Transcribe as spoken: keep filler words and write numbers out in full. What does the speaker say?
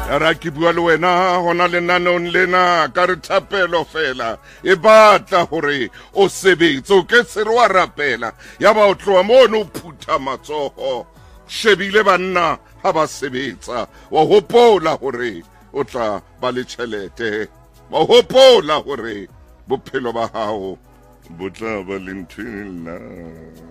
ra ke bua le wena hona lenanong lena ka re thapelo fela e batla hore o sebetse o ke se re wa rapela ya ba o tloa mono o phutha matsoho shebile banna ha ba sebetsa wa hopola hore o tla ba le tjhelete wa hopola hore bophelo ba hao bo tla ba le nthwela.